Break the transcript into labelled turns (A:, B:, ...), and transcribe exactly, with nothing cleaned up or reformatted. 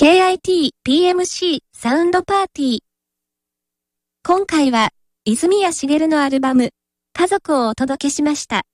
A: ケーアイティーピーエムシー サウンドパーティー。今回は、泉谷しげるのアルバム、家族をお届けしました。